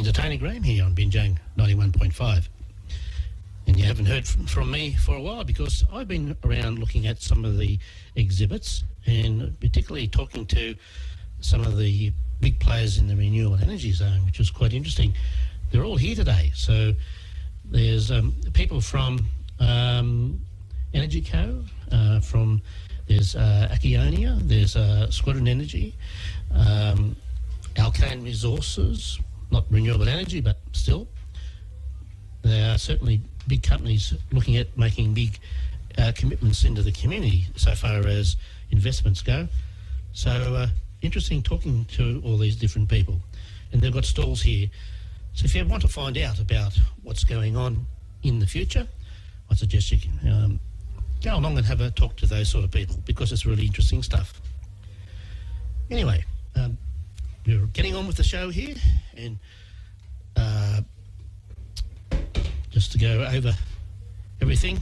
to Tony Graham here on Binjang 91.5. And you haven't heard from me for a while because I've been around looking at some of the exhibits and particularly talking to some of the big players in the renewable energy zone, which was quite interesting. They're all here today. So there's people from Energy Co, there's Akionia, there's Squadron Energy, Alkane Resources, not renewable energy, but still. There are certainly big companies looking at making big commitments into the community so far as investments go. So interesting talking to all these different people. And they've got stalls here. So if you want to find out about what's going on in the future, I suggest you can go along and have a talk to those sort of people because it's really interesting stuff. Anyway, we're getting on with the show here, and just to go over everything,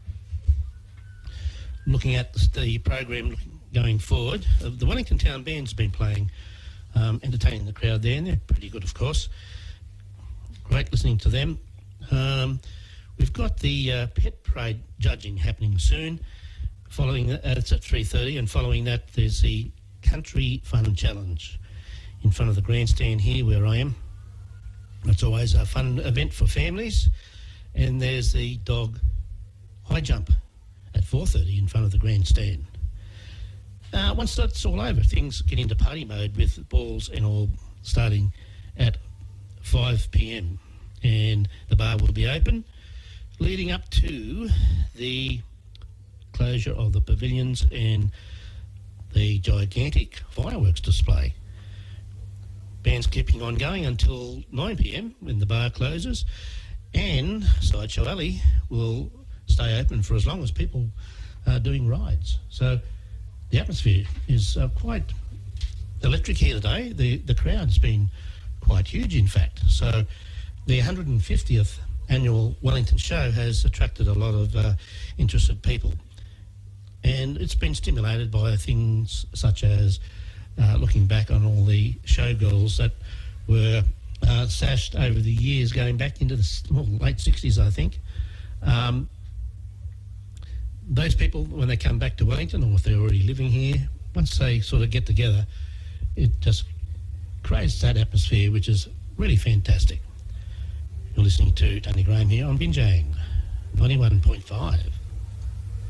looking at the program going forward, the Wellington Town Band's been playing, entertaining the crowd there, and they're pretty good, of course. Great listening to them. We've got the pet parade judging happening soon. Following that, it's at 3:30, and following that, there's the Country Fun Challenge in front of the grandstand here where I am. It's always a fun event for families. And there's the dog high jump at 4:30 in front of the grandstand. Once that's all over, things get into party mode with balls and all starting at 5 p.m. and the bar will be open, leading up to the closure of the pavilions and the gigantic fireworks display. Band's keeping on going until 9 p.m. when the bar closes, and Sideshow Alley will stay open for as long as people are doing rides. So the atmosphere is quite electric here today. The crowd's been quite huge, in fact. So the 150th annual Wellington Show has attracted a lot of interested people. And it's been stimulated by things such as looking back on all the showgirls that were sashed over the years, going back into the late 60s, I think. Those people, when they come back to Wellington, or if they're already living here, once they sort of get together, it just creates that atmosphere, which is really fantastic. You're listening to Tony Graham here on Binjang 91.5.